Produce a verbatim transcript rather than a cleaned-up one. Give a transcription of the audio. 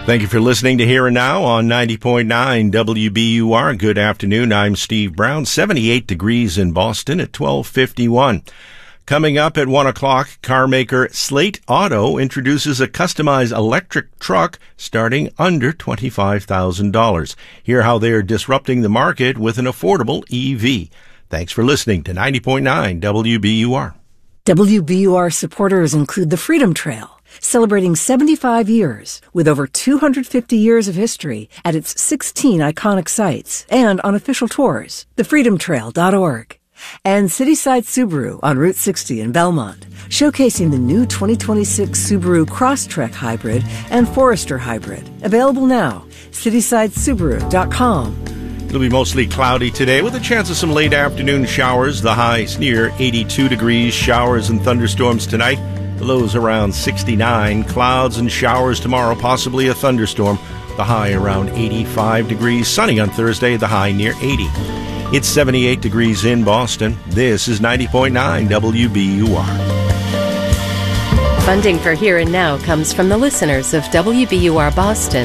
Thank you for listening to Here and Now on ninety point nine W B U R. Good afternoon. I'm Steve Brown. seventy-eight degrees in Boston at twelve fifty-one. Coming up at one o'clock, car maker Slate Auto introduces a customized electric truck starting under twenty-five thousand dollars. Hear how they are disrupting the market with an affordable E V. Thanks for listening to ninety point nine W B U R. W B U R supporters include the Freedom Trail, celebrating seventy-five years with over two hundred fifty years of history at its sixteen iconic sites and on official tours, the freedom trail dot org. And Cityside Subaru on Route sixty in Belmont, showcasing the new twenty twenty-six Subaru Crosstrek Hybrid and Forester Hybrid. Available now, cityside subaru dot com. It'll be mostly cloudy today with a chance of some late afternoon showers. The highs near eighty-two degrees. Showers and thunderstorms tonight. The lows around sixty-nine. Clouds and showers tomorrow, possibly a thunderstorm. The high around eighty-five degrees. Sunny on Thursday, the high near eighty. It's seventy-eight degrees in Boston. This is ninety point nine W B U R. Funding for Here and Now comes from the listeners of W B U R Boston